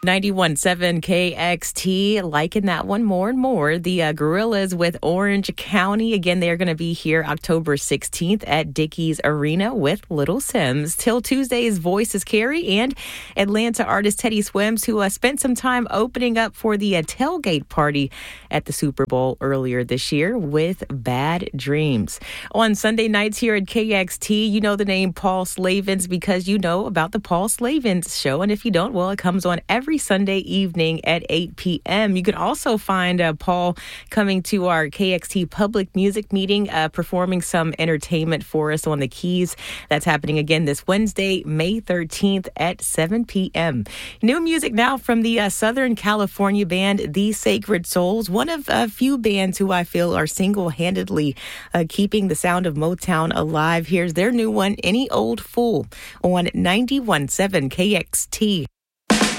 91.7 KXT, liking that one more and more. The Gorillas with Orange County. Again, they're going to be here October 16th at Dickies Arena with Little Sims. Till Tuesday's Voices Carry and Atlanta artist Teddy Swims, who spent some time opening up for the tailgate party at the Super Bowl earlier this year with Bad Dreams. On Sunday nights here at KXT, you know the name Paul Slavens because you know about the Paul Slavens Show. And if you don't, well, it comes on every Sunday evening at 8 p.m. You can also find Paul coming to our KXT public music meeting, performing some entertainment for us on the keys. That's happening again this Wednesday, May 13th at 7 p.m. New music now from the Southern California band The Sacred Souls, one of a few bands who I feel are single-handedly keeping the sound of Motown alive. Here's their new one, Any Old Fool, on 91.7 KXT.